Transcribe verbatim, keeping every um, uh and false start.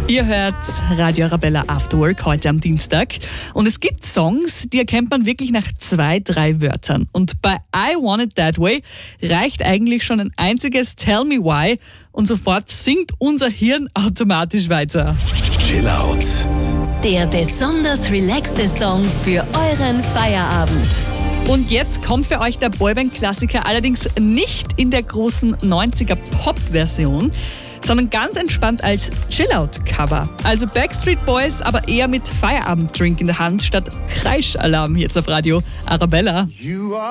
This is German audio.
Ihr hört Radio Arabella After Work heute am Dienstag. Und es gibt Songs, die erkennt man wirklich nach zwei, drei Wörtern. Und bei I Want It That Way reicht eigentlich schon ein einziges Tell Me Why und sofort singt unser Hirn automatisch weiter. Chill Out. Der besonders relaxte Song für euren Feierabend. Und jetzt kommt für euch der Boyband-Klassiker allerdings nicht in der großen neunziger-Pop-Version, sondern ganz entspannt als Chill-Out-Cover. Also Backstreet Boys, aber eher mit Feierabenddrink in der Hand statt Kreischalarm jetzt auf Radio Arabella.